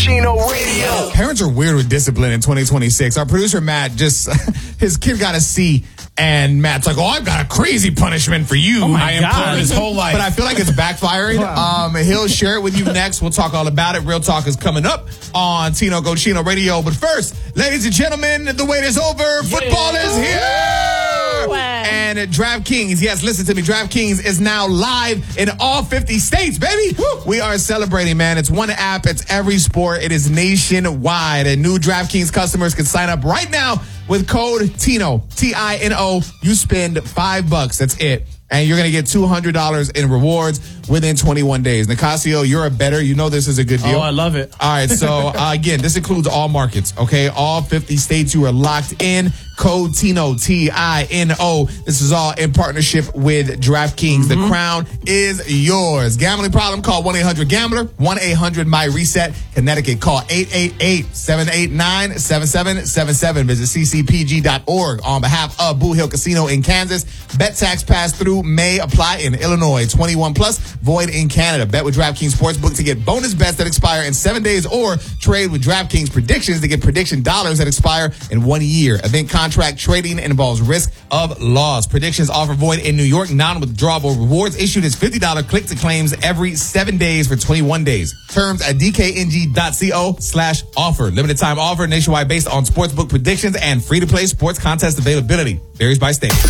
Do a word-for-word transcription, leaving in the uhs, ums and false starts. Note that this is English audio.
Chino Radio. Parents are weird with discipline in twenty twenty-six. Our producer, Matt, just, his kid got a C, and Matt's like, oh, I've got a crazy punishment for you. Oh, my I God. his whole life. But I feel like it's backfiring. um, he'll share it with you next. We'll talk all about it. Real Talk is coming up on Tino Go Chino Radio. But first, ladies and gentlemen, the wait is over. Football yeah. is here. Wow. And DraftKings, yes, listen to me. DraftKings is now live in all fifty states, baby. Woo. We are celebrating, man. It's one app. It's every sport. It is nationwide. And new DraftKings customers can sign up right now with code TINO, T I N O. You spend five bucks. That's it. And you're going to get two hundred dollars in rewards within twenty-one days. Nicasio, you're a bettor. You know this is a good deal. Oh, I love it. All right, so uh, again, this includes all markets, okay? All fifty states, you are locked in. Code TINO, T I N O. This is all in partnership with DraftKings. Mm-hmm. The crown is yours. Gambling problem? Call one eight hundred gambler, one eight hundred my reset. Connecticut, call eight eight eight, seven eight nine, seven seven seven seven. Visit c c p g dot org on behalf of Boo Hill Casino in Kansas. Bet tax pass through may apply in Illinois. twenty-one plus, void in Canada. Bet with DraftKings Sportsbook to get bonus bets that expire in seven days or trade with DraftKings Predictions to get prediction dollars that expire in one year. Event contract trading involves risk of loss. Predictions offer void in New York. Non-withdrawable rewards issued as fifty dollars click to claims every seven days for twenty-one days. Terms at d k n g dot co slash offer. Limited time offer nationwide based on sportsbook predictions and free-to-play sports contest availability. Varies by state.